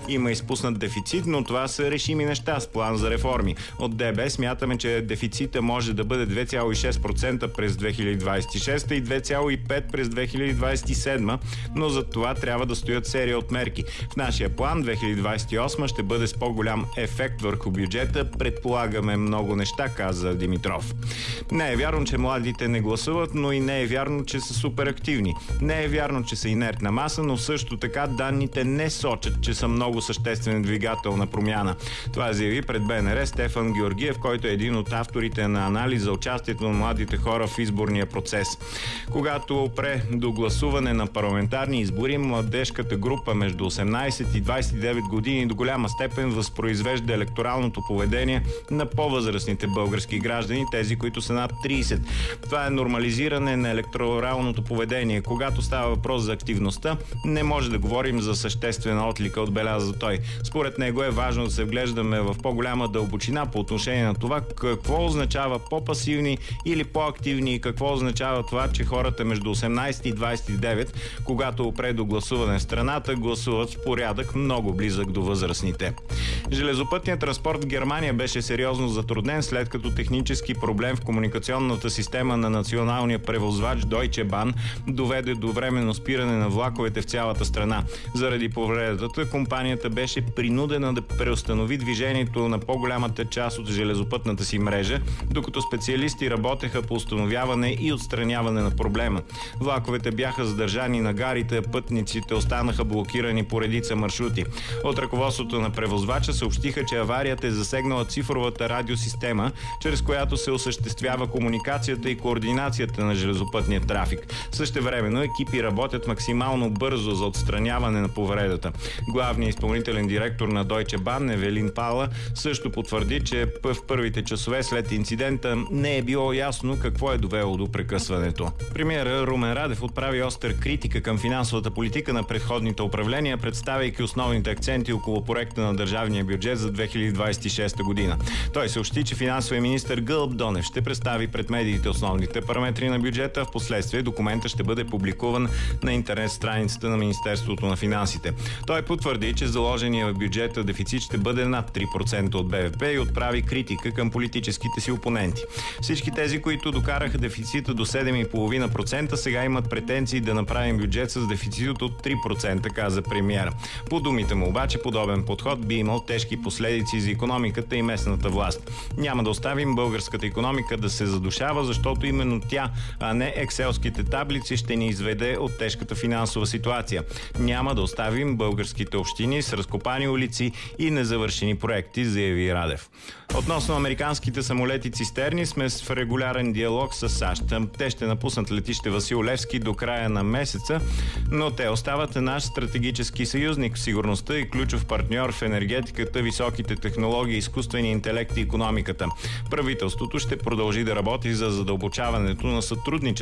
Има изпуснат дефицит, но това са решими неща с план за реформи. От ДБ смятаме, че дефицита може да бъде 2,6% през 2026 и 2,5% през 2027, но за това трябва да стоят серия от мерки. В нашия план 2028 ще бъде с по-голям ефект върху бюджета. Предполагаме много неща, каза Димитров. Не е вярно, че младите не гласуват, но и не е вярно, че са суперактивни. Не е вярно, че са инертна маса, но също така данните не сочат, че са много съществен двигател на промяна. Това заяви пред БНР Стефан Георгиев, който е един от авторите на анализ за участието на младите хора в изборния процес. Когато опре до гласуване на парламентарни избори, младежката група между 18 и 29 години до голяма степен възпроизвежда електоралното поведение на по-възрастните български граждани, тези, които са над 30. Това е нормализиране на електоралното поведение. Когато става въпрос за активността, не може да говорим за съществена отлика, отбеляза той. Според него е важно да се вглеждаме в по-голяма дълбочина по отношение на това какво означава по-пасивни или по-активни и какво означава това, че хората между 18 и 29, когато опре до гласуване в страната, гласуват в порядък много близък до възрастните. Железопътният транспорт в Германия беше сериозно затруднен, след като технически проблем в комуникационната система на националния превозвач Deutsche Bahn доведе до временно спиране на влаковете в цялата страна. Заради повредата, компанията беше принудена да преустанови движението на по-голямата част от железопътната си мрежа, докато специалисти работеха по установяване и отстраняване на проблема. Влаковете бяха задържани на гарите, а пътниците останаха блокирани по редица маршрути. От ръководството на превозвача съобщиха, че аварията е засегнала цифровата радиосистема, чрез която се осъществява комуникацията и координацията на железопътния трафик. Същевременно екипи работят максимално бързо за отстраняване на повредата. Главният изпълнителен директор на Deutsche Bahn, Евелин Пала, също потвърди, че в първите часове след инцидента не е било ясно какво е довело до прекъсването. Премиерът Румен Радев отправи остра критика към финансовата политика на предходните управления, представяйки основните акценти около проекта на държавния бюджет за 2026 година. Той съобщи, че финансовият министър Гълъб Донев ще представи пред медиите основните параметри на бюджета. Впоследствие документът ще бъде публикуван на интернет страницата на Министерството на финансите. Той потвърди, че заложения в бюджета дефицит ще бъде над 3% от БВП и отправи критика към политическите си опоненти. Всички тези, които докараха дефицита до 7,5%, сега имат претенции да направим бюджет с дефицит от 3%, каза премиера. По думите му обаче, подобен подход би имал тежки последици за икономиката и местната власт. Няма да оставим българската икономика да се задушава, защото именно тя, а не екселските таблици, ще ни изведе от тежката финансова ситуация. Няма да оставим българските общини с разкопани улици и незавършени проекти, заяви Радев. Относно американските самолети цистерни сме в регулярен диалог с САЩ. Те ще напуснат летище Васил Левски до края на месеца, но те остават наш стратегически съюзник в сигурността и ключов партньор в енергетиката, високите технологии, изкуствения интелект и икономиката. Правителството ще продължи да работи за задълбочаването на сътрудничество